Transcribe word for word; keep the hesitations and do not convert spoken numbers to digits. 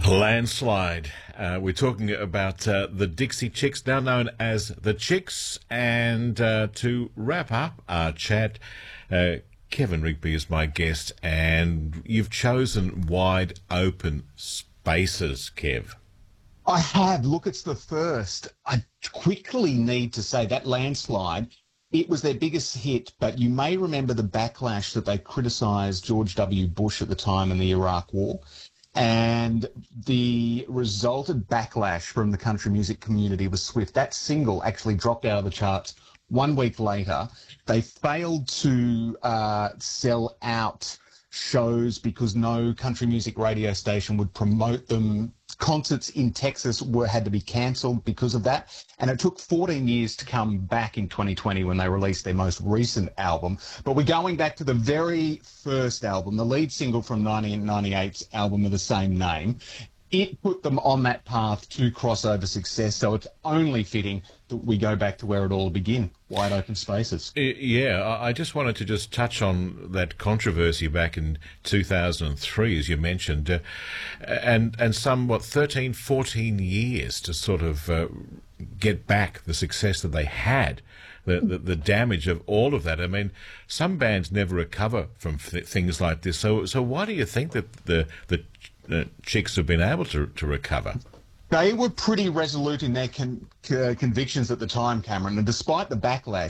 Landslide. Uh, we're talking about uh, the Dixie Chicks, now known as the Chicks. And uh, to wrap up our chat, uh, Kevin Rigby is my guest, and you've chosen Wide Open Spaces, Kev. I have. Look, it's the first. I quickly need to say that Landslide, it was their biggest hit, but you may remember the backlash that they criticised George W. Bush at the time in the Iraq War. And the resultant backlash from the country music community was swift. That single actually dropped out of the charts one week later. They failed to uh, sell out shows because no country music radio station would promote them. Concerts in Texas were had to be cancelled because of that. And it took fourteen years to come back in twenty twenty when they released their most recent album. But we're going back to the very first album, the lead single from nineteen ninety-eight's album of the same name. It put them on that path to crossover success, so it's only fitting that we go back to where it all began, Wide Open Spaces. Yeah, I just wanted to just touch on that controversy back in two thousand three, as you mentioned, uh, and and some, what, thirteen, fourteen years to sort of uh, get back the success that they had. The, the the damage of all of that. I mean, some bands never recover from th- things like this. So so why do you think that the the uh, Chicks have been able to to recover? They were pretty resolute in their con- uh, convictions at the time, Cameron, and despite the backlash,